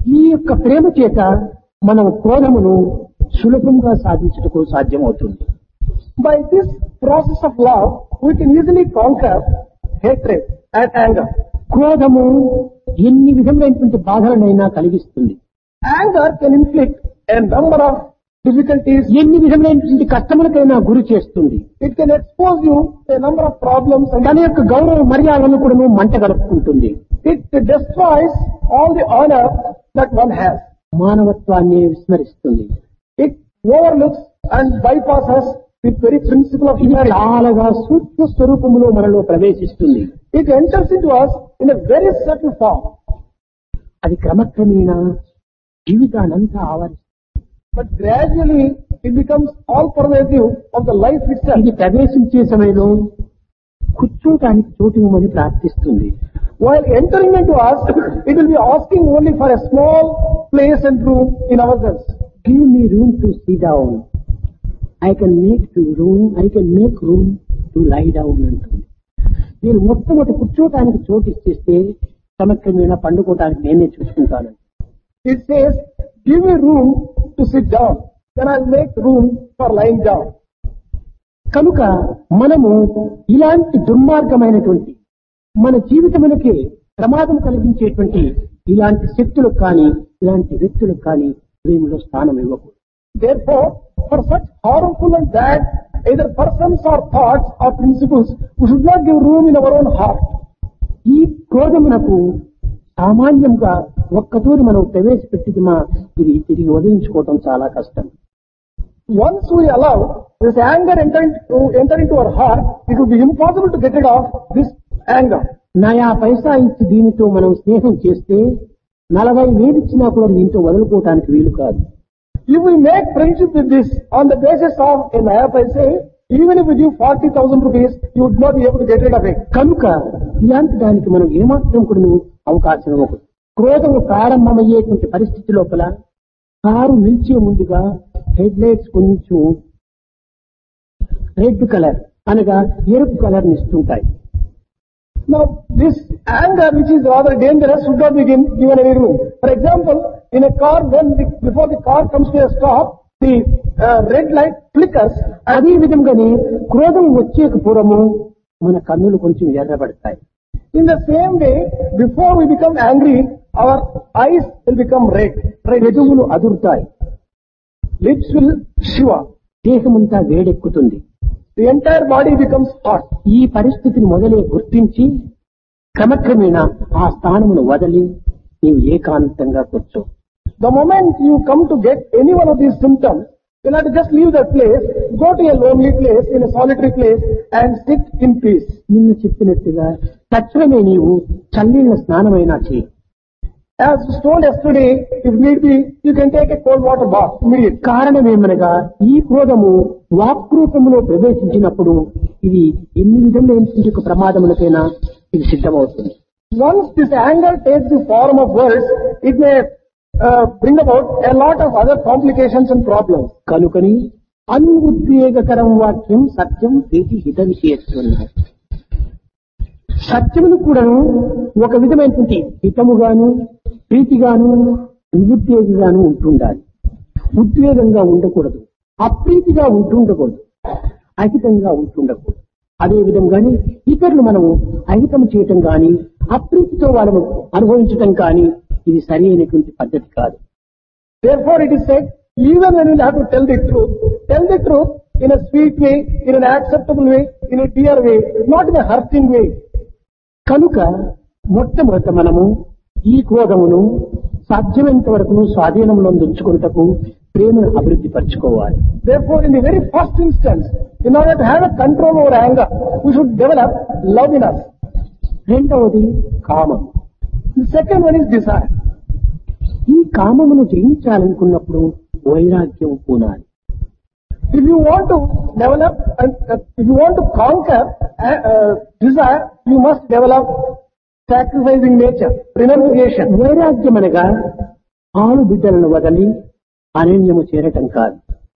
ఈ యొక్క ప్రేమ చేత మనం క్రోధమును సులభంగా సాధించుటకు సాధ్యమవుతుంది. By this process of love, we can easily conquer hatred and anger. క్రోధము ఎన్ని విధములైనటువంటి బాధలనైనా కలిగిస్తుంది. Anger can inflict a number of difficulties. ఎన్ని విధములైనటువంటి కష్టములకైనా గురి చేస్తుంది. It can expose you to a number of problems and తన యొక్క గౌరవ మర్యాదలను కూడా మంట గలుపుకుంటుంది. it destroys all the honor that one has. మానవత్వాన్ని విస్మరిస్తుంది. It overlooks and bypasses the very principle of ఇది humanity. చాలాగా సూక్ష్మ స్వరూపములో మనలో ప్రవేశిస్తుంది. It enters into us in a very subtle form. అది క్రమక్రమేణా జీవితానంతా ఆవరిస్తుంది. But gradually it becomes all pervasive of the life itself. ఇది ప్రవేశించే సమయంలో కూర్చోటానికి చోటు ఇవ్వమని ప్రార్థిస్తుంది. While entering into us, it will be asking only for a small place and room in ourselves. Give me room to sit down. I can make room to lie down అంటుంది. నేను మొట్టమొదటి కూర్చోటానికి చోటు ఇచ్చేస్తే క్రమక్రమేణా పండుకోవటానికి నేనే చూసుకుంటాను. It says, give me room to sit down, then I'll make room for lying down. కనుక మనము ఇలాంటి దుర్మార్గమైనటువంటి మన జీవితమునకే ప్రమాదం కలిగించేటువంటి ఇలాంటి శక్తులకు కానీ ఇలాంటి వ్యక్తులకు కానీ ప్రేమలో స్థానం ఇవ్వకూడదు. Therefore, for such harmful and bad either persons or thoughts or principles, we should not give room in our own heart. ఈ క్రోధమునకు సామాన్యంగా ఒక్కతూరి మనం ప్రవేశపెట్టిమా ఇది తిరిగి వదిలించుకోవటం చాలా కష్టం. Once we allow this anger enter into our heart, it will be impossible to get rid of this anger. నయా పైసా ఇచ్చి దీనితో మనం స్నేహం చేస్తే 40,000 ఇచ్చినా కూడా దీంతో వదులుకోవటానికి వీలు కాదు. If we make friendship with this on the basis of a naya paise, even if we give 40,000 rupees, you would not be able to get rid of it. కనుక ఇలాంటి దానికి మనం ఏమాత్రం కూడా అవకాశం ఇవ్వకూడదు. క్రోధము ప్రారంభమయ్యేటువంటి పరిస్థితి లోపల కారు నిలిచే ముందుగా హెడ్ లైట్స్ కొంచెం రెడ్ కలర్ అనగా ఎరుపు కలర్ ఇస్తుంటాయి. Now, this anger, which is rather dangerous, should not be given any room. For example, in a car, before the car comes to a stop, the red light flickers. అదే విధంగానే క్రోధం వచ్చే పూర్వము మన కన్నులు కొంచెం ఎర్రబడతాయి. In the same way, before we become angry, our eyes will become red. పెదవులు అదురుతాయి. Lips will shiver. దేహమంతా వేడెక్కుతుంది. The entire body becomes hot. ఈ పరిస్థితిని మొదలే గుర్తించి క్రమక్రమేణా ఆ స్థానమును వదిలి నీవు ఏకాంతంగా కూర్చో. The moment you come to get any one of these symptoms, you have to just leave that place, go to a lonely place, in a solitary place, and sit in peace. నిన్ను చెప్పినట్టుగా తక్షణమే నీవు చల్లీళ్ల స్నానమైనా చేయి. As told yesterday, if need be, you can take a cold water bath immediately. కారణమేమనగా ఈ క్రోధము వాక్రూపములో ప్రవేశించినప్పుడు ఇది ఎన్ని విధములైన ప్రమాదములకైనా ఇది సిద్ధమవుతుంది. Once this anger takes the form of words, it may bring about a lot of other complications and problems. కనుకని అనుద్వేగకరం వాక్యం సత్యం ప్రీతి హిత విషయస్తున్నారు. సత్యమును కూడా ఒక విధమైనటువంటి హితముగాను ప్రీతిగాను నిరుద్వేగంగాను ఉంటుండాలి. ఉద్వేగంగా ఉండకూడదు, అప్రీతిగా ఉంటుండకూడదు, అహితంగా ఉంటుండకూడదు. అదే విధంగానే ఇతరులు మనము అహితం చేయటం కానీ అప్రీతితో వాళ్ళను అనుభవించటం కానీ ఇది సరి అయినటువంటి పద్ధతి కాదు. Therefore it is said, even when you have to tell the truth in a sweet way, in an acceptable way, in a dear way, not in a hurting way. కనుక మొట్టమొదట మనము ఈ క్రోధమును సాధ్యమైనంత వరకు స్వాధీనంలో ఉంచుకున్నటకు ప్రేమను అభివృద్ధి పరచుకోవాలి. Therefore, in the very first instance, in order to have a control over anger, we should develop love in us. రెండవది కామం. The second one is desire. ఈ కామమును జయించాలనుకున్నప్పుడు వైరాగ్యం పూనాలి. If you want to develop, if you want to conquer desire, you must develop sacrificing nature, renunciation. వైరాగ్యం అనగా ఆలు బిడ్డలను వదిలి అరణ్యము చేరటం కాదు.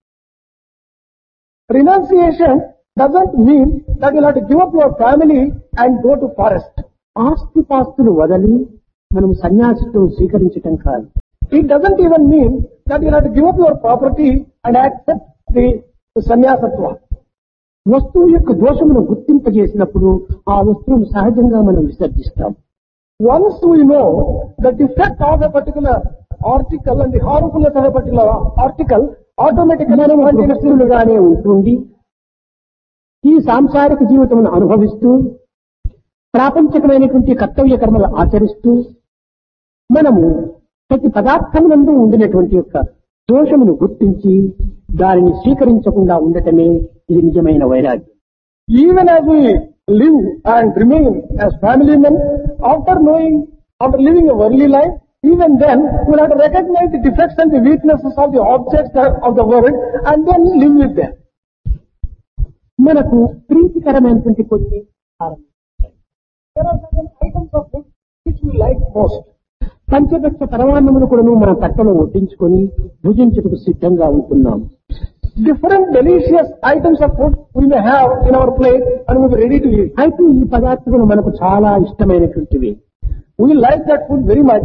Renunciation doesn't mean that you'll have to give up your family and go to forest. ఆస్తిపాస్తులు వదిలి మనం సన్యాసిత్వం స్వీకరించటం కాదు. It doesn't even mean that you have to give up your property and accept the sannyasatva. వస్తువు యొక్క దోషమును గుర్తింపజేసినప్పుడు ఆ వస్తువును సహజంగా మనం విసర్జిస్తాం. Once we know the defect of a particular article and the harmfulness of a particular article, automatically మనం గృహస్థులుగానే ఉంటుంది ఈ సాంసారిక జీవితమును అనుభవిస్తూ ప్రాపంచికమైనటువంటి కర్తవ్య కర్మలు ఆచరిస్తూ మనము ప్రతి పదార్థమునందు ఉండినటువంటి యొక్క దోషమును గుర్తించి దానిని స్వీకరించకుండా ఉండటమే ఇది నిజమైన వైరాగ్యం. even as we live and remain as family men, after living a worldly life, even then we'll have to recognize the defects and the weaknesses of the objects of the world and then live with them. మనకు ప్రీతికరమైనటువంటి కొన్ని There are certain items of food which we like most. పంచభక్ష పరమాన్నమును కూడా మనం తట్టలో వడ్డించుకొని భుజించుటకు సిద్ధంగా ఉంటున్నాం. Different delicious items of food we may have in our plate and we will be ready to eat. అయితే ఈ పదార్థములు మనకు చాలా ఇష్టమైనటువంటివి. We like that food very much.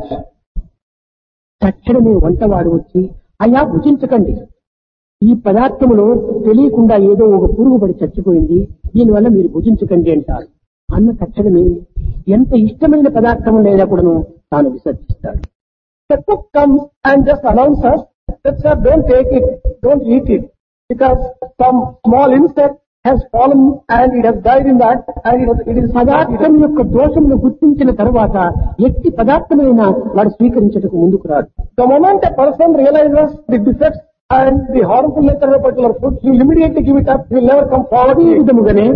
తక్షణమే వంటవాడు వచ్చి అయ్యా భుజించకండి, ఈ పదార్థములో తెలియకుండా ఏదో ఒక పురుగు పడి చచ్చిపోయింది, దీనివల్ల మీరు భుజించకండి అంటారు. అన్న తక్షణమే ఎంత ఇష్టమైన పదార్థములైనా కూడాను తాను విసర్జిస్తాడు. The cook comes and just announces that sir, don't take it, don't eat it, because some small insect has fallen and it has died in that and it is పదార్థం యొక్క దోషమును గుర్తించిన తర్వాత ఎట్టి పదార్థమైన వాడు స్వీకరించటకు ముందుకు రాడు. The moment a person realizes the defects and the harmful nature of a particular food, he will immediately give it up, he will never come forward. ఈ విధముగానే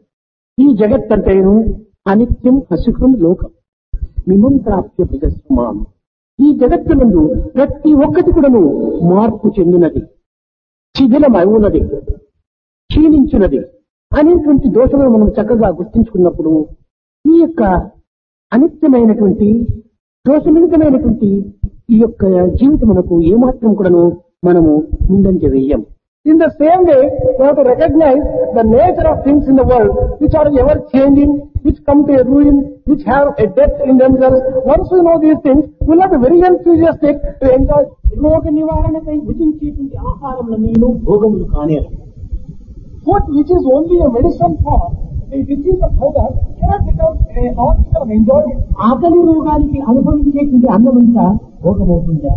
ఈ జగత్తంతేను అనిత్యం అసుఖం లోకం మిమం ప్రాప్య భజస్మాం. ఈ జగత్తునందు ప్రతి ఒక్కటి కూడాను మార్పు చెందినది, శిథిలమవునది, క్షీణించున్నది అనేటువంటి దోషమును మనం చక్కగా గుర్తించుకున్నప్పుడు ఈ యొక్క అనిత్యమైనటువంటి దోషమితమైనటువంటి ఈ యొక్క జీవితమునకు ఏమాత్రం కూడాను మనము ముందంజ వేయం. In the same way, we have to recognize the nature of things in the world which are ever changing, which come to a ruin, which have a death in themselves. Once we know these things, we will have to be very enthusiastic to enjoy. రోగ నివారణకై భుజించేటువంటి ఆహారములన్నీను భోగములు కానేరు. Food which is only a medicine for the disease of hunger cannot become an object of enjoyment. ఆకలి రోగానికి అనుభవించేటువంటి అన్నమంతా భోగమవుతుందా?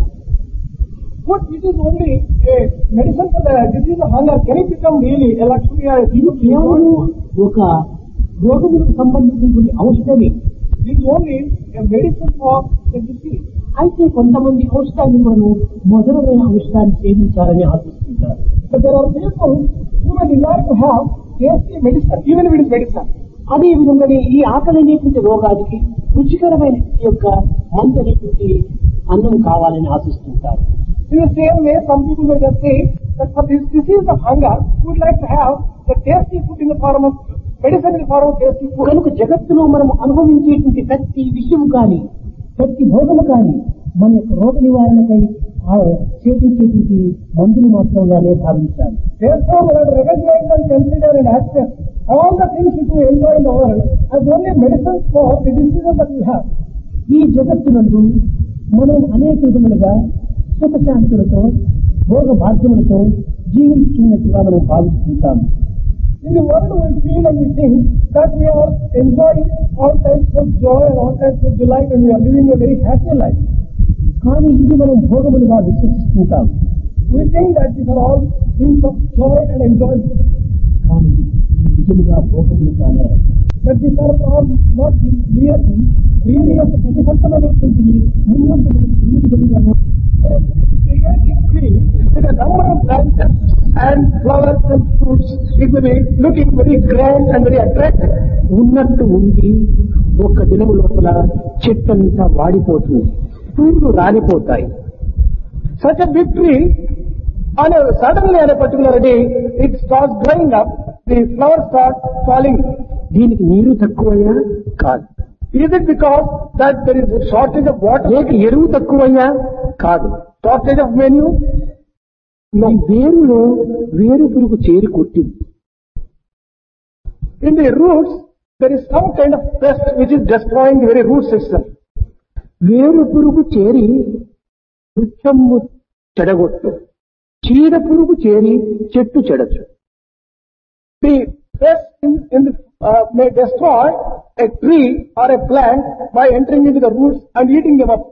Food which is only a medicine for the disease of hunger, can it become really a luxury or a ఇది కేవలం ఒక రోగములకు సంబంధించినటువంటి ఔషధమే. It is only a medicine for the disease. అయితే కొంతమంది ఔషధాన్ని మనం మధురమైన ఔషధాన్ని సేవించాలని ఆశిస్తుంటారు. But there are people who may desire to have tasty medicine, even if it is medicine. అదే విధంగానే ఈ ఆకలి అనేటువంటి రోగానికి రుచికరమైన యొక్క మందు అనేటువంటి అన్నం కావాలని ఆశిస్తుంటారు. In the same way, some people may just say that for this disease of hunger, we would like to have the tasty food in the form of medicine in the form of tasty food. కనుక జగత్తులో మనం అనుభవించేటువంటి ప్రతి విషయం కానీ ప్రతి భోగము కానీ మన యొక్క రోగ నివారణకై చేయించేటువంటి మందులు మాత్రంగానే భావించాలి. Therefore, we have to recognize and consider and accept all the things which we enjoy in the world as only medicines for the diseases that we have. ఈ జగత్తునందు మనం అనేక విధములుగా సుఖశాంతులతో భోగ భాగ్యములతో జీవించున్నట్టుగా మనం భావిస్తుంటాము. In the world we feel and we think that we are enjoying all types of joy and all types of delight and we are living a very happy life. కానీ ఇది మనం భోగములుగా విశ్వసిస్తుంటాం. We think that these are all things of joy and enjoyment. కానీ నిజముగా భోగములు కానే. But these are all not వీరి యొక్క ప్రతిఫలమైనటువంటిది ముందు ఎన్ని విధములను with a number of branches and flowers and fruits, it will be looking very grand and very attractive. ఉన్నట్టు ఉండి ఒక్క దినము లోపల చెట్టంతా వాడిపోతుంది, పూలు రాలిపోతాయి. Such a big tree, suddenly on a particular day, it starts drying up, the flowers start falling. దీనికి నీరు తక్కువయ్యా? కాదు. Is it because that there is a shortage of water? లేక ఎరువు తక్కువయ్యా? కాదు. Shortage of manure? ఈ వేరులో వేరు పురుగు చేరి కొట్టింది. In the roots, there is some kind of pest which is destroying the very root system. వేరు పురుగు చేరి వృక్షము చెడగొట్టు, చీడ పురుగు చేరి చెట్టు చెడచు. The pest may destroy a tree or a plant by entering into the roots and eating them up.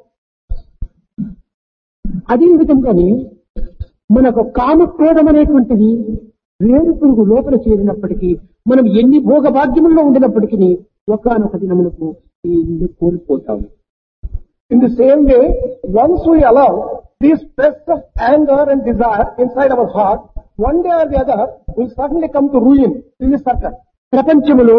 అదే విధంగానే మనకు కామక్రోధం అనేటువంటిది వేరు పురుగు లోపల చేరినప్పటికీ మనం ఎన్ని భోగభాగ్యముల్లో ఉండినప్పటికీ ఒకానొక దినములకు ఈ కోల్పోతాము. In the same way, once we allow these pests of anger and desire inside our heart, one day or the other will certainly come to ruin in this circle. ప్రపంచములో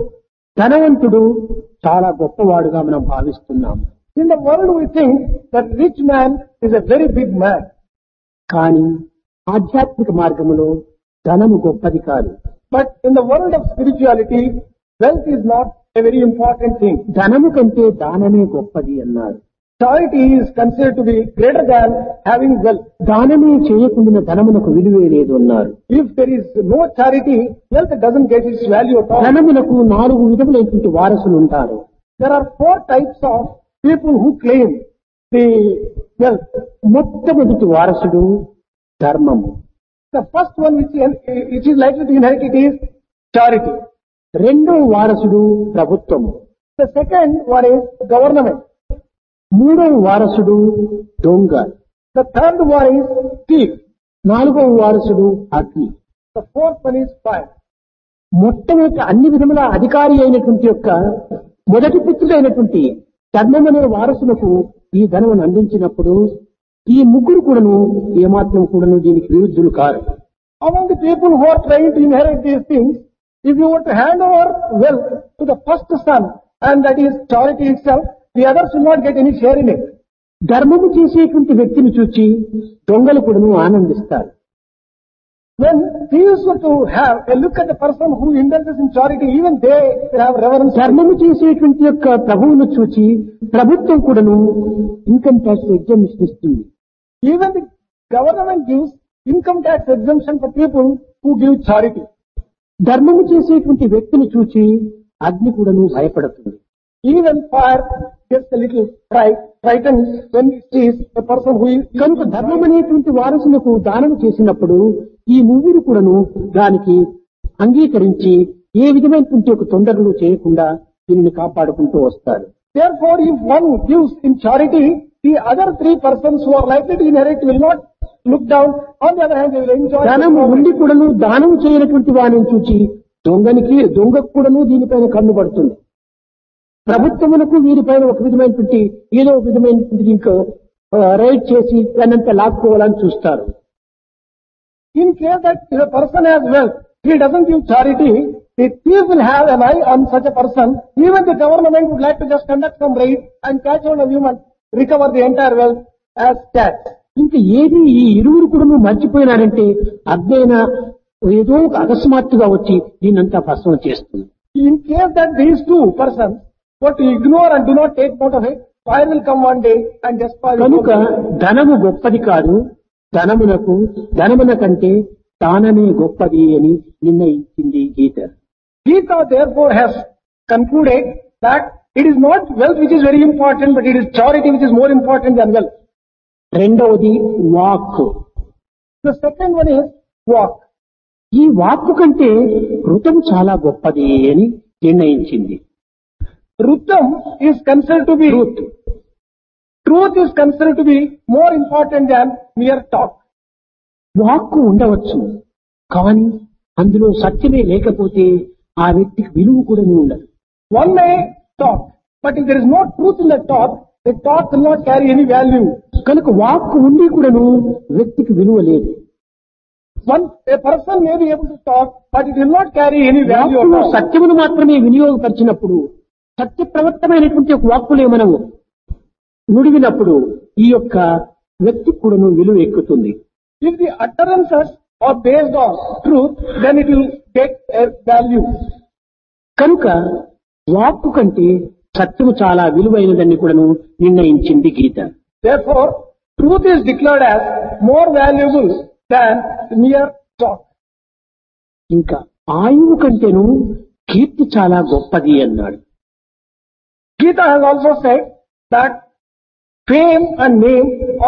ధనవంతుడు చాలా గొప్పవాడుగా మనం భావిస్తున్నాము. In the world we think that rich man is a very big man. కానీ ఆధ్యాత్మిక మార్గములో ధనము గొప్పది కాదు. But in the world of spirituality, wealth is not a very important thing. ధనము కంటే దానమే గొప్పది అన్నారు. Charity is considered to be greater than having wealth. దానమే చేయకుండా ధనమునకు విలువే లేదు అన్నారు. If there is no charity, wealth doesn't get its value at all. ధనమునకు 4 విధములైనటువంటి వారసులు ఉంటారు. There are 4 types of people who claim the wealth. మొట్టమొదటి వారసుడు ధర్మము. The first one which is likely to inherit it is charity. రెండవ వారసుడు ప్రభుత్వము. The second one is government. మూడవ వారసుడు దొంగ. The third one is thief. నాలుగవ వారసుడు అగ్ని. The fourth one is fire. మొట్టమొదటి అన్ని విధముల అధికారి అయినటువంటి యొక్క మొదటి పుత్రుడైనటువంటి ధర్మమనే వారసులకు ఈ ధనమును అందించినప్పుడు ఈ ముగ్గురు కూడాను ఏమాత్రం కూడాను దీనికి విరుద్ధులు car. Among the people who are trying to inherit these things, if you were to hand over wealth to the first son, and that is charity itself, the others will not get any share in it. ధర్మము చేసేటువంటి వ్యక్తిని చూచి దొంగలు కూడాను ఆనందిస్తారు. When thieves were to have a look at the person who indulges in charity, even they will have reverence. ధర్మము చేసేటువంటి యొక్క ప్రభువును చూచి ప్రభుత్వం కూడాను ఇన్కమ్ ట్యాక్స్ ఎగ్జామిషన్ ఇస్తుంది. Even the government gives income tax exemption for people who give charity. ధర్మము చేసేటువంటి వ్యక్తిని చూచి అగ్ని కూడాను భయపడుతుంది. Even fire gets a little frightened when it sees a person who is. కనుక ధర్మం అనేటువంటి వారసులకు దానము చేసినప్పుడు ఈ ముగ్గురు కూడాను దానికి అంగీకరించి ఏ విధమైనటువంటి ఒక తొందరలు చేయకుండా దీనిని కాపాడుకుంటూ వస్తారు. Therefore, if one gives in charity, the other 3 persons who are likely to inherit will not look down. On the other hand, they will enjoy. ధనము ఉండి కూడాను దానము చేయనటువంటి వారిని చూచి దొంగకు కూడాను దీనిపైన కన్ను పడుతుంది. ప్రభుత్వమునకు వీరిపైన ఒక విధమైనటువంటి ఏదో ఒక విధమైనటువంటి ఇంకో రైడ్ చేసి దాన్నంతా లాక్కోవాలని చూస్తారు. In case that if a person has wealth, he doesn't give charity, the thief will have an eye on such a person. Even the government would like to just conduct some raid and catch hold of him and recover the entire wealth as tax. ఇంకా ఏది ఈ ఇరువురు కూడా మర్చిపోయినారంటే అగ్నైన ఏదో ఒక అకస్మాత్తుగా వచ్చి దీన్నంతా భస్మం చేస్తుంది. In case that these 2 persons were to ignore and do not take note of it, fire will come one day and destroy. కనుక ధనము గొప్పది కాదు, ధనమున కంటే దానమే గొప్పది అని నిర్ణయించింది గీత. Gita therefore has concluded that it is not wealth which is very important, but it is charity which is more important than wealth. రెండవది వాక్కు. The second one is walk. ఈ వాక్కు కంటే ఋతం చాలా గొప్పది అని నిర్ణయించింది. Rutam is considered to be truth is considered to be more important than mere talk. వాక్కు ఉండవచ్చు, కానీ అందులో సత్యమే లేకపోతే ఆ వ్యక్తికి విలువ కూడా ఉండదు. One may talk, but if there is no truth in the talk will not carry any value. కనుక వాక్కు ఉండి కూడాను వ్యక్తికి విలువ లేదు. A person may be able to talk, but it will not carry any value at all. సత్యమును మాత్రమే వినియోగపరిచినప్పుడు, సత్య ప్రవర్తమైనటువంటి ఒక వాక్కులే మనము నుడివినప్పుడు ఈ యొక్క వ్యక్తి కూడాను విలువ ఎక్కుతుంది. If the utterances are based on truth, then it will get a value. కనుక వాక్కు కంటే సత్యము చాలా విలువైనదని కూడాను నిర్ణయించింది గీత. Therefore, truth is declared as more valuable than mere talk. ఇంకా ఆయువు కంటేను కీర్తి చాలా గొప్పది అన్నాడు. Gita has also said that fame and name are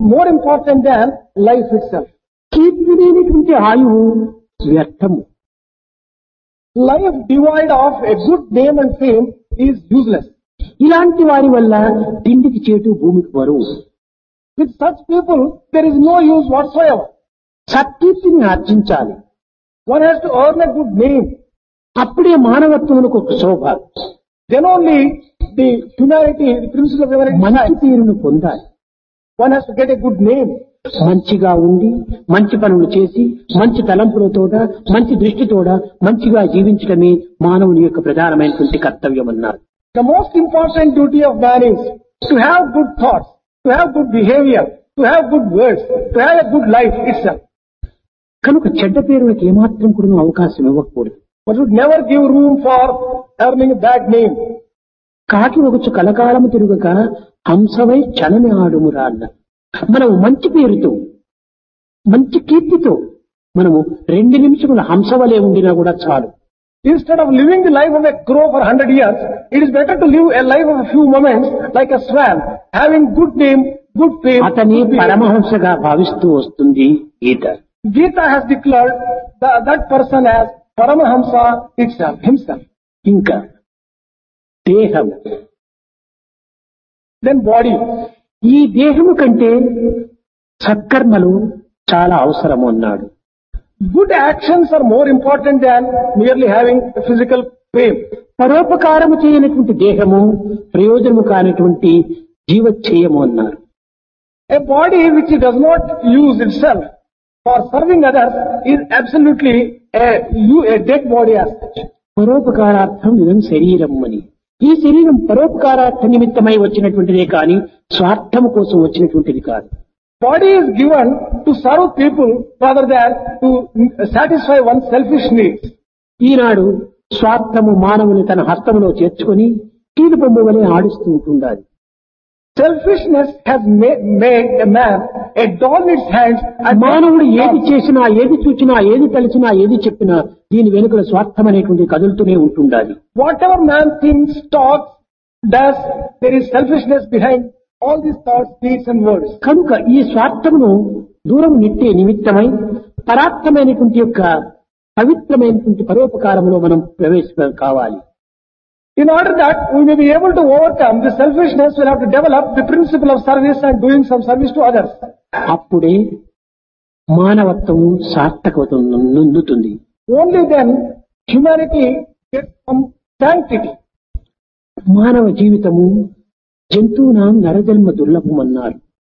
more important than life itself. కీర్తి లేనటువంటి ఆయువు వ్యర్థము. Life devoid of a good name and fame is useless. ఇలాంటి వారి వల్ల తిండికి చేటు భూమికి బరువు. With such people, there is no use whatsoever. సత్కీర్తిని ఆర్జించాలి. One has to earn a good name. అప్పుడే మానవత్వమునకు ఒక శోభ. Then only the humanity, the principle of humanity, మంచి పేరును పొందాలి. one has to get a good name. మంచిగా ఉండి మంచి పనులు చేసి మంచి తలంపులతోడ మంచి దృష్టితోడ మంచిగా జీవించడమే మానవుని యొక్క ప్రధానమైనటువంటి కర్తవ్యం అన్నారు. The most important duty of man is to have good thoughts, to have good behavior, to have good words, to have a good life itself. కనుక చెడ్డ పేరులకు ఏమాత్రం కూడా అవకాశం ఇవ్వకూడదు. But should never give room for earning a bad name. కాకి ఒకచు కలకాలము తిరుగక హంసవై క్షణమే ఆడుమురా అన్నారు. మనము మంచి పేరుతో మంచి కీర్తితో మనము 2 నిమిషముల హంసవలే ఉండినా కూడా చాలు. Instead of living the life of a crow for 100 years, it is better to live a life of a few moments like a swan, having good name, good fame. అతని పరమహంసగా భావిస్తూ వస్తుంది గీత. Gita has declared that person as Paramahamsa itself, himself. ఇంకా దేహం, Then body. ఈ దేహము కంటే సత్కర్మలు చాలా అవసరము అన్నాడు. Good actions are more important than merely having a physical fame. పరోపకారము చేయనటువంటి దేహము ప్రయోజనము కానటువంటి జీవచ్ఛేయము అన్నారు. A body which does not use itself for serving others is absolutely a dead body as such. పరోపకారార్థం ఇదం శరీరం అని. ఈ శరీరం పరోపకారార్థ నిమిత్తమై వచ్చినటువంటిదే కాని స్వార్థము కోసం వచ్చినటువంటిది కాదు. Body is given to serve people rather than to satisfy one's selfish needs. ఈనాడు స్వార్థము మానవుని తన హస్తములో చేర్చుకొని కీలు బొమ్మ వలె ఆడిస్తూ ఉంటుండాలి. Selfishness has made a man a doll in its hands. మానవుడు ఏది చేసినా, ఏది చూచినా, ఏది తలచినా, ఏది చెప్పినా దీని వెనుకల స్వార్థం అనేటువంటి కదులుతూనే ఉంటుండాలి. Whatever man thinks, talks, does, there is selfishness behind all these thoughts, deeds and words. కనుక ఈ స్వార్థమును దూరం నెట్టే నిమిత్తమై పరాత్మమైనటువంటి యొక్క పవిత్రమైనటువంటి పరోపకారంలో మనం ప్రవేశం కావాలి. In order that we may be able to overcome the selfishness, we'll have to develop the principle of service and doing some service to others. అప్పుడే మానవత్వము సార్థకత నొందుతుంది. Only then humanity gets some sanctity. మానవ జీవితము జంతువునాం నరజన్మ దుర్లభమన్నారు.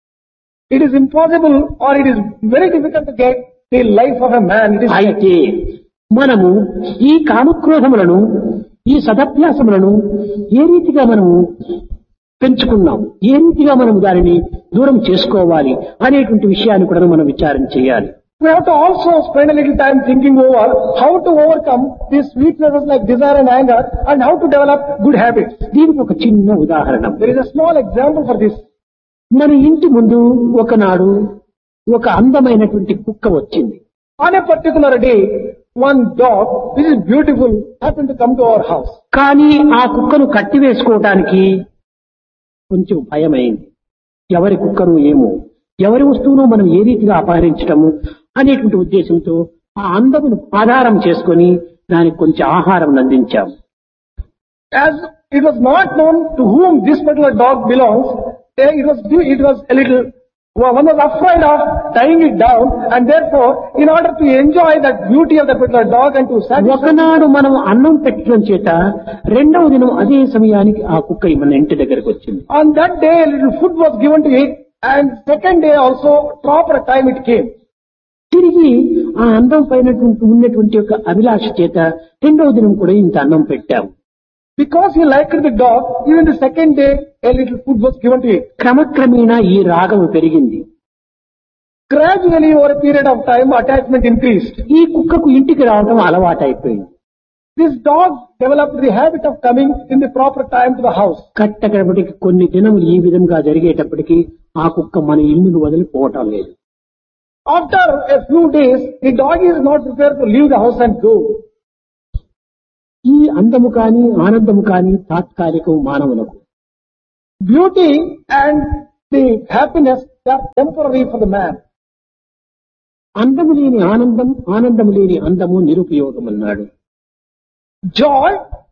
It is impossible or it is very difficult to get the life of a man. It is అయితే మనము ఈ కామక్రోధములను, ఈ సదభ్యాసములను ఏ రీతిగా మనము పెంచుకున్నాం, ఏ రీతిగా మనం దానిని దూరం చేసుకోవాలి అనేటువంటి విషయాన్ని కూడా మనం విచారం చేయాలి. We have to also spend a little time thinking over how to overcome these weaknesses like desire and anger and how to develop good habits. దీనికి ఒక చిన్న ఉదాహరణ. There is a small example for this. మన ఇంటి ముందు ఒకనాడు ఒక అందమైనటువంటి కుక్క వచ్చింది. On a particular day, one dog, which is beautiful, happened to come to our house. కానీ ఆ కుక్కను కట్టివేసుకోవటానికి కొంచెం భయమైంది. ఎవరి కుక్కను ఏమో, ఎవరి వస్తువును మనం ఏ రీతిగా అపహరించటము అనేటువంటి ఉద్దేశంతో ఆ అందమును ఆధారం చేసుకొని దానికి కొంచెం ఆహారం అందించాము. As it was not known to whom this particular dog belongs, it was a little, one was afraid of tying it down, and therefore, in order to enjoy that beauty of the particular dog and to satisfy. ఒకనాడు మనం అన్నం పెట్టడం చేత రెండవ దినం అదే సమయానికి ఆ కుక్క మన ఇంటి దగ్గరకు వచ్చింది. On that day, a little food was given to it, and second day also, proper time it came. తిరిగి ఆ అందం పైన ఉన్నటువంటి యొక్క అభిలాష చేత రెండవ దినం కూడా ఇంత అన్నం పెట్టాము. Because he liked the dog, even the second day, a little food was given to it. క్రమక్రమేణా ఈ రాగం పెరిగింది. Gradually, over a period of time, attachment increased. ఈ కుక్కకు ఇంటికి రావడం అలవాటైపోయింది. This dog developed the habit of coming in the proper time to the house. కట్టకడపటికి కొన్ని దినములు ఈ విధంగా జరిగేటప్పటికి ఆ కుక్క మన ఇల్లును వదిలిపోవటం లేదు. After a few days, the dog is not prepared to leave the house and go. ఈ అందము కాని ఆనందము కాని తాత్కాలికం మానవులకు. Beauty and the happiness they are temporary for the man. అందము లేని ఆనందం, ఆనందము లేని అందము నిరుపయోగం అన్నాడు. Joy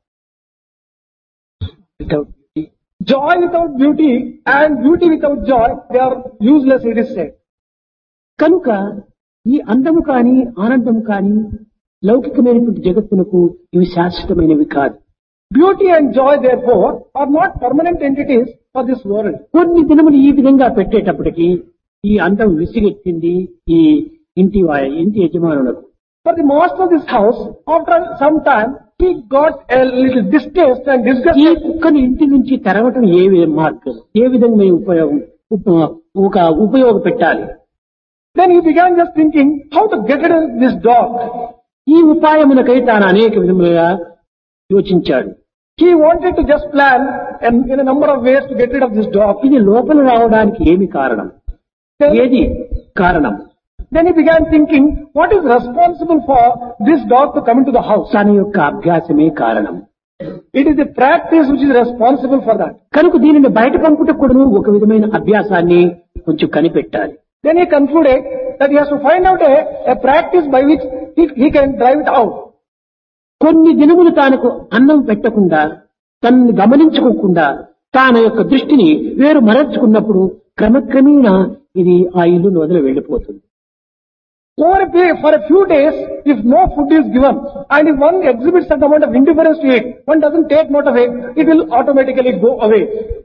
without beauty and beauty without joy, they are useless, it is said. కనుక ఈ అందము కాని ఆనందం కాని లౌకికమైనటువంటి జగత్తునకు ఇవి శాశ్వతమైనవి కాదు. Beauty and joy, therefore, are not permanent entities for this world. కొన్ని దినములు ఈ విధంగా పెట్టేటప్పటికి ఈ అందం విసిగెత్తింది ఈ ఇంటి యజమానులకు. For the master of this house, after some time, he got a little distaste and ఈ disgusted. కుక్కని ఇంటి నుంచి తరవటం మార్గం, ఏ విధంగా ఉపయోగపెట్టాలి. Then he began just thinking how to get rid of this dog. ఈ ఉపాయమునకై తాను అనేక విధములుగా యోచించాడు. He wanted to just plan in a number of ways to get rid of this dog. ఇది లోపల రావడానికి ఏమి కారణం, ఏది కారణం? Then he began thinking, what is responsible for this dog to come into the house? తన యొక్క అభ్యాసమే కారణం. It is the practice which is responsible for that. కనుక దీనిని బయట పంపుటకు కూడా ఒక విధమైన అభ్యాసాన్ని కొంచెం కనిపెట్టాలి. Then he concluded that he has to find out a practice by which he can drive it out. కొన్ని దినములు తానకు అన్నం పెట్టకుండా, తనని గమనించుకోకుండా తాన యొక్క దృష్టిని వేరు మరల్చుకున్నప్పుడు క్రమక్రమేణా ఇది ఆ ఇల్లును వదిలి వెళ్లిపోతుంది. For a few days, if no food is given, and if one exhibits certain amount of indifference to it, one doesn't take note of it, it will automatically go away.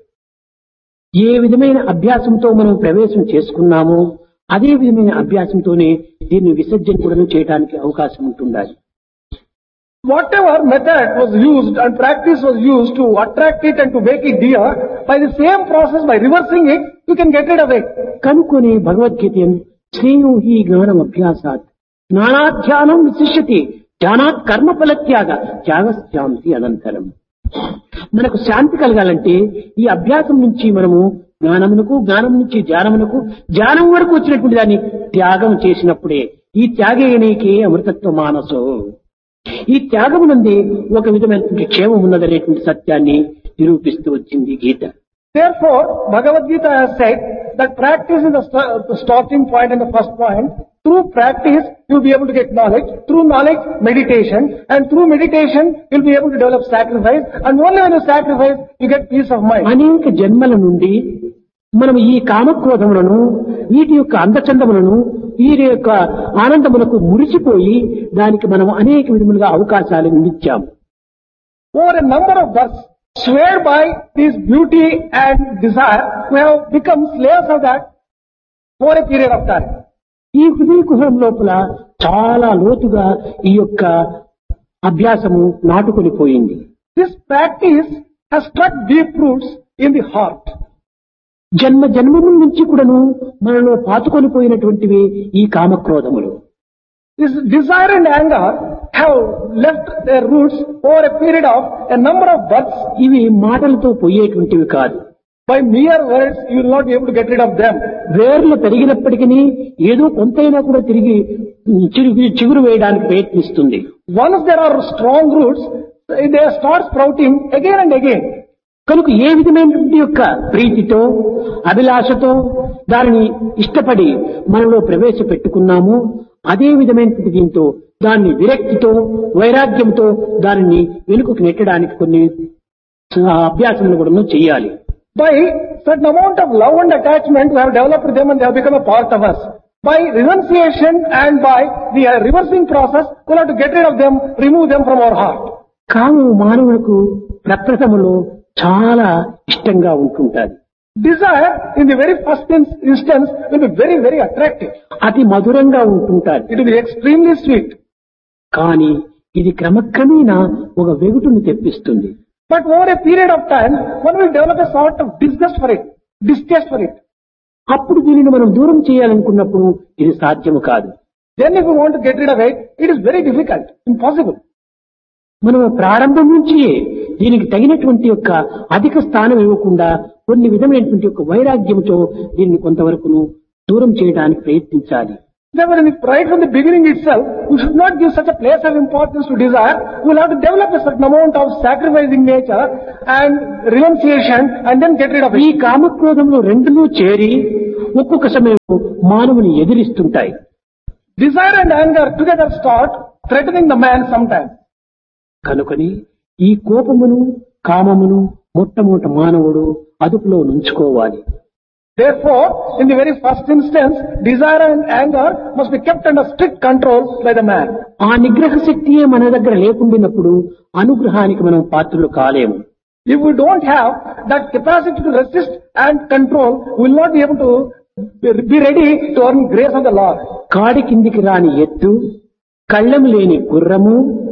ఏ విధమైన అభ్యాసంతో మనం ప్రవేశం చేసుకున్నామో అదే విధమైన అభ్యాసంతోనే దీన్ని విసర్జన కూడా చేయడానికి అవకాశం ఉంటుండాలి. Whatever method was used and practice was used to attract it and to make it dear, by the same process, by reversing it, you can get rid of it. కనుకొని Bhagavad Gita శ్రేయో హి జ్ఞానం అభ్యాసాత్ జ్ఞానాధ్యానం విశిష్యతి జ్ఞానాత్ కర్మఫల త్యాగశాంతి అనంతరం. మనకు శాంతి కలగాలంటే ఈ అభ్యాసం నుంచి మనము జ్ఞానమునకు, జ్ఞానం నుంచి ధ్యానమునకు, ధ్యానం వరకు వచ్చినటువంటి దాన్ని త్యాగం చేసినప్పుడే ఈ త్యాగేనేకే అమృతత్వ మానసో. ఈ త్యాగమునందే ఒక విధమైనటువంటి క్షేమం ఉన్నదనేటువంటి సత్యాన్ని నిరూపిస్తూ వచ్చింది గీత. Therefore, Bhagavad Gita has said that practice is the starting point and the first point. Through practice, you'll be able to get knowledge. Through knowledge, meditation. And through meditation, you'll be able to develop sacrifice. And only when you sacrifice, you get peace of mind. అనేక జన్మల నుండి మనం ఈ కామక్రోధములను, వీటి యొక్క అందచందములను, వీరి యొక్క ఆనందములకు మురిసిపోయి దానికి మనం అనేక విధములుగా అవకాశాలు ఇచ్చాము. Over a number of births, swayed by this beauty and desire, we have become slaves of that for a period of time. ఈ హృదయ కుహరం లోపల చాలా లోతుగా ఈ యొక్క అభ్యాసము నాటుకొని పోయింది. This practice has struck deep roots in the heart. జన్మముల నుంచి కూడాను మనలో పాతుకొని పోయినటువంటివి ఈ కామక్రోధములు. This desire and anger have left their roots over a period of a number of births. ఇవి మాటలతో పోయేటువంటివి కాదు. By mere words, you will not be able to get rid of them. వేర్లు పెరిగినప్పటికీ ఏదో కొంతైనా కూడా తిరిగి చిగురు వేయడానికి ప్రయత్నిస్తుంది. Once there are strong roots, they start sprouting again and again. కనుక ఏ విధమైనటువంటి యొక్క ప్రీతితో, అభిలాషతో దానిని ఇష్టపడి మనలో ప్రవేశపెట్టుకున్నామో అదే విధమైనటువంటి దీంతో దాన్ని విరక్తితో, వైరాగ్యంతో దానిని వెనుకకు నెట్టడానికి కొన్ని అభ్యాసములు కూడా చేయాలి. By certain amount of love and attachment, we have developed them and they have become a part of us. By renunciation and by the reversing process, we have to get rid of them, remove them from our heart. కామం మానవులకు ప్రప్రథములో చాలా ఇష్టంగా ఉంటుంటారు. Desire, in the very first instance, will be very, very attractive. అతి మధురంగా ఉంటుంటారు. It will be extremely sweet. కానీ ఇది క్రమక్రమేణా ఒక వెగుటును తెప్పిస్తుంది. But over a period of time, one will develop a sort of disgust for it, distaste for it. అప్పుడు దీనిని మనం దూరం చేయాలనుకున్నప్పుడు ఇది సాధ్యము కాదు. Then if we want to get rid of it, it is very difficult, impossible. మనం ప్రారంభం నుంచి దీనికి తగినటువంటి యొక్క అధిక స్థానం ఇవ్వకుండా కొన్ని విధమైనటువంటి యొక్క వైరాగ్యంతో దీన్ని కొంతవరకు దూరం చేయడానికి ప్రయత్నించాలి. Therefore, right from the beginning itself, we should not give such a place of importance to desire. We will have to develop a certain amount of sacrificing nature and renunciation and then get rid of ఈ it. కామక్రోధములు రెండును చేరి ఒక్కొక్క సమయం మానవుని ఎదిరిస్తుంటాయి. Desire and anger together start threatening the man sometimes. కనుకని ఈ కోపమును కామమును మొట్టమొదట మానవుడు అదుపులో ఉంచుకోవాలి. Therefore, in the very first instance, desire and anger must be kept under strict control by the man. ఆ నిగ్రహ శక్తియే మన దగ్గర లేకుండినప్పుడు అనుగ్రహానికి మనం పాత్రులు కాలేము. If we don't have that capacity to resist and control, we will not be able to be ready to earn grace of the Lord. కాడి కిందికి రాని ఎత్తు, కళ్ళెం లేని గుర్రము,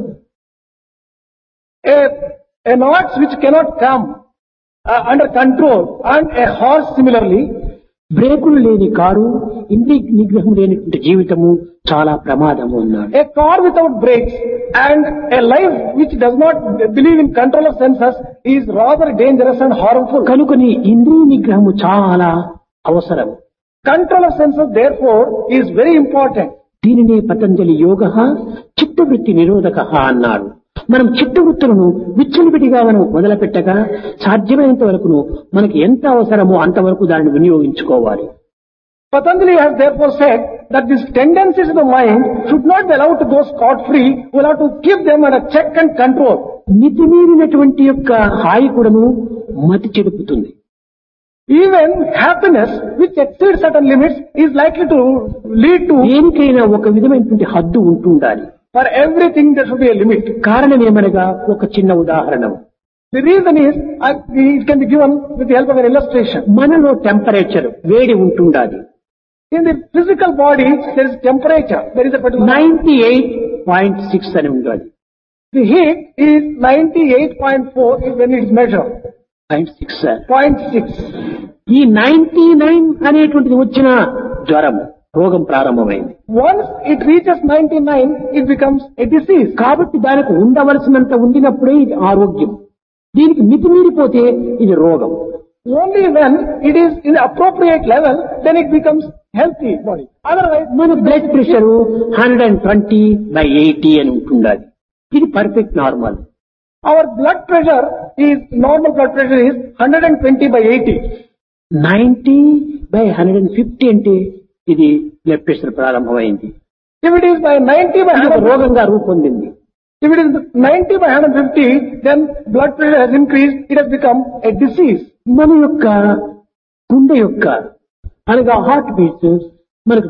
An ox which cannot come under control and a horse similarly, బ్రేకులు లేని car, ఇంద్రియ నిగ్రహం లేనటువంటి జీవితము చాలా ప్రమాదము అన్నాడు. a car without brakes and a life which does not believe in control of senses is rather dangerous and harmful. కనుకని ఇంద్రియ నిగ్రహము చాలా అవసరం. Control of senses therefore is very important. దీనినే పతంజలి యోగ చిత్తవృత్తి నిరోధక అన్నాడు. మనం చిత్తవృత్తులను విచ్చలవిడిగా మనం మొదలుపెట్టగా సాధ్యమైనంత వరకును మనకి ఎంత అవసరమో అంతవరకు దాన్ని వినియోగించుకోవాలి. Patanjali has therefore said that these tendencies of the mind should not be allowed to go scot-free. We will have to keep them under check and control. మితిమీరినటువంటి యొక్క హాయి కూడాను మతి చెడుపుతుంది. Even happiness which exceeds certain limits is likely to lead to. దేనికైనా ఒక విధమైనటువంటి హద్దు ఉంటుండాలి. For everything there should be a limit. కారణం ఏమనగా ఒక చిన్న ఉదాహరణ. The reason is, it can be given with the help of an illustration. మనలో టెంపరేచర్ వేడి ఉంటుండాలి. In the physical body, there is temperature. There is a particular 98.6 అని ఉండాలి. The heat is 98.4 when it is measured. 0.6 sir. 0.6. ఈ 99 అనేటువంటిది వచ్చిన జ్వరం రోగం ప్రారంభమైంది. Once it reaches 99, it becomes a disease. కాబట్టి దానికి ఉండవలసినంత ఉండినప్పుడే ఇది ఆరోగ్యం. దీనికి మితిమీరిపోతే ఇది రోగం. Only when it is in the appropriate level, then it becomes healthy body. Otherwise, మన బ్లడ్ ప్రెషర్ 120/80 అని ఉంటుండాలి. ఇది perfect normal. our blood pressure is, normal blood pressure is 120/80. 90/150 అంటే ఇది బ్లడ్ ప్రెషర్ ప్రారంభమైంది. If it is by 90/100, రోగంగా రూపొందింది. if it is 90/150, then blood pressure has increased. It has become a disease. మన యొక్క గుండె యొక్క అనగా హార్ట్ బీట్స్ మనకు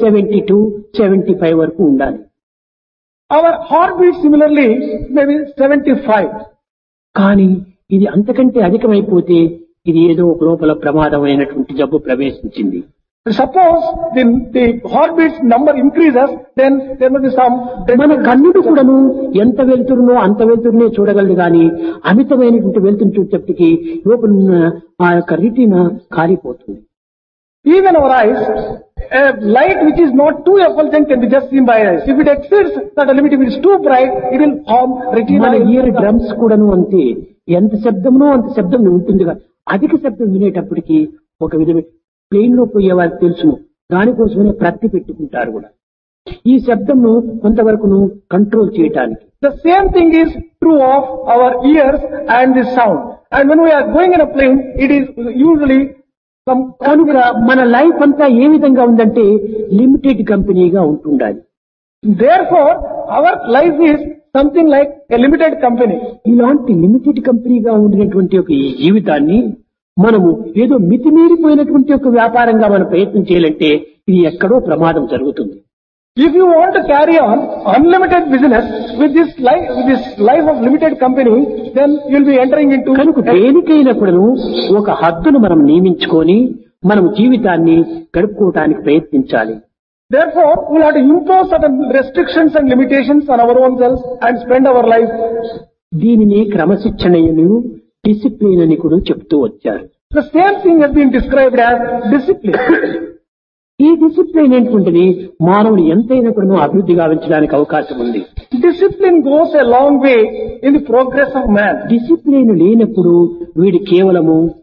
72-75 వరకు ఉండాలి. Our heartbeat similarly may be 75. కానీ ఇది అంతకంటే అధికమైపోతే ఇది ఏదో ఒక లోపల ప్రమాదమైనటువంటి జబ్బు ప్రవేశించింది. Suppose the heartbeat's number increases, then there must be some. మన కన్నుడు కూడాను ఎంత వెళ్తురునో అంత వెళ్తురునే చూడగలదు కానీ అమితమైనటువంటి వెళ్తుని చూసేటప్పటికి లోపల ఆ యొక్క రీతిన కాలిపోతుంది. Even our eyes, a light which is not too effulgent can be just seen by eyes. If it exceeds that limit, if it is too bright, it will harm retina. మన ఇయర్ డ్రమ్స్ కూడాను అంతే, ఎంత శబ్దమునో అంత శబ్దం ఉంటుంది. అధిక శబ్దం వినేటప్పటికి ఒక విధమైన ప్లేన్ లో పోయే వారికి తెలుసును, దానికోసమే ప్రతి పెట్టుకుంటారు కూడా ఈ శబ్దంను కొంతవరకును కంట్రోల్ చేయటానికి. The same thing is true of our ears and the sound. And when we are going in a plane, it is usually some. కనుక మన లైఫ్ అంతా ఏ విధంగా ఉందంటే లిమిటెడ్ కంపెనీగా ఉంటుండాలి. Therefore, our life is something like a limited company. ఇలాంటి limited కంపెనీగా ఉండినటువంటి ఒక ఈ జీవితాన్ని మనము ఏదో మితిమీరిపోయినటువంటి ఒక వ్యాపారంగా మనం ప్రయత్నం చేయాలంటే ఇది ఎక్కడో ప్రమాదం జరుగుతుంది. If you want to carry on unlimited business with this life of limited company, then you will be entering into. కనుక దేనికైనా కూడాను ఒక హద్దును మనం నియమించుకొని మనం జీవితాన్ని గడుపుకోవటానికి ప్రయత్నించాలి. Therefore, we will have to impose certain restrictions and limitations on our own selves and spend our life. దీనిని క్రమశిక్షణను discipline అని కూడా చెప్తూ వచ్చారు. The same thing has been described as discipline. ఈ డిసిప్లిన్ ఏంటంటే మానవుడు ఎంతైనా కూడా అభివృద్ధి గావించడానికి అవకాశం ఉంది. Discipline goes a long way in the progress of man. Discipline లేనప్పుడు వీడు కేవలము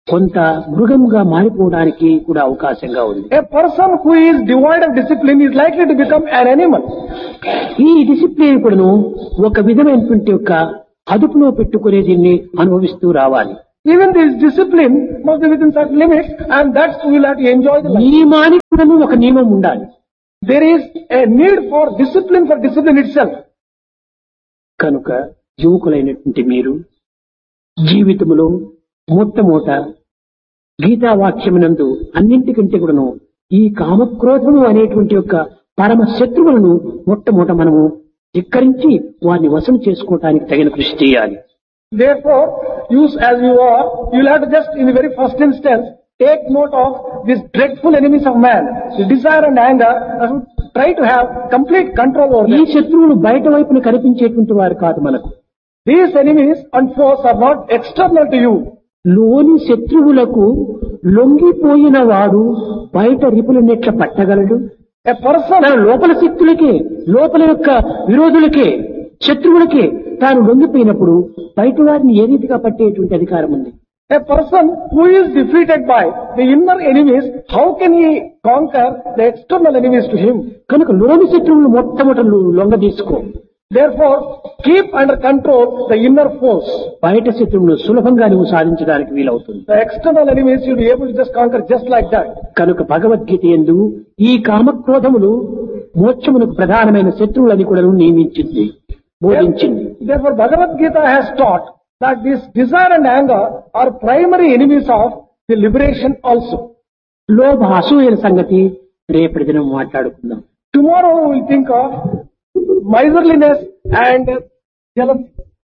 కొంత మృగంగా మారిపోవడానికి కూడా అవకాశంగా ఉంది. A person who is devoid of discipline is likely to become an animal. ఈ డిసిప్లిన్ కూడాను ఒక విధమైనటువంటి ఒక అదుపులో పెట్టుకునే దీన్ని అనుభవిస్తూ రావాలి. Even this discipline must be within certain limits, and that's we will have to enjoy the life. నియమానికి కూడాను ఒక నియమం ఉండాలి. There is a need for discipline itself. కనుక యువకులైనటువంటి మీరు జీవితంలో మొట్టమొదట గీతావాక్యమునందు అన్నింటికంటే కూడాను ఈ కామక్రోధము అనేటువంటి యొక్క పరమ శత్రువులను మొట్టమొదట మనము ధిక్కరించి వారిని వశం చేసుకోవటానికి తగిన కృషి చేయాలి. Therefore, use as you are, you will have to just in the very first instance take note of these dreadful enemies of man, the desire and anger, and try to have complete control over ఈ them. శత్రువులు బయట వైపున కనిపించేటువంటి వారు కాదు మనకు. These enemies and foes are not external to you. లోని శత్రువులకు లొంగిపోయిన వాడు బయట రిపులనెట్ల పట్టగలడు. A person, తన లోపల శక్తులకే, లోపల యొక్క విరోధులకే, శత్రువులకే తాను లొంగిపోయినప్పుడు బయట వారిని ఏ రీతిగా పట్టేటువంటి అధికారం ఉంది? a person who is defeated by the inner enemies, how can he conquer the external enemies to him? కనుక లోని శత్రువులు మొట్టమొదట లొంగ తీసుకో. Therefore, keep under control the inner foes. బయట శత్రువులు సులభంగా నువ్వు సాధించడానికి వీలవుతుంది. The external enemies you'll be able to just conquer just like that. కనుక భగవద్గీత యందు ఈ కామక్రోధములు మోక్షమునకు ప్రధానమైన శత్రువులని కూడా నియమించింది, బోధించింది. Therefore, Bhagavad Gita has taught that this desire and anger are primary enemies of the liberation also. లోభ అసూయల సంగతి రేపటి దినం మాట్లాడుకుందాం. Tomorrow we will think of miserliness and jealousy.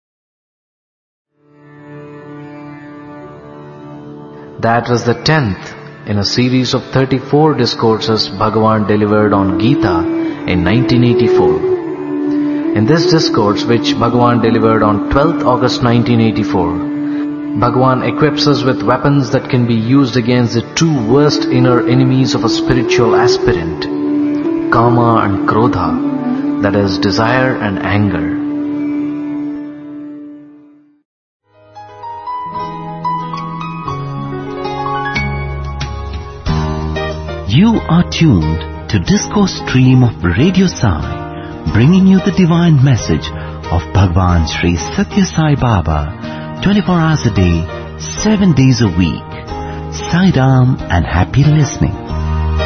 That was the 10th in a series of 34 discourses Bhagavan delivered on Gita in 1984. In this discourse, which Bhagavan delivered on 12th August 1984, Bhagavan equips us with weapons that can be used against the two worst inner enemies of a spiritual aspirant, Kama and Krodha, that is, desire and anger. You are tuned to Discourse Stream of Radio Sai, bringing you the divine message of Bhagwan Sri Satya Sai Baba, 24 hours a day, 7 days a week. Sai Ram and happy listening.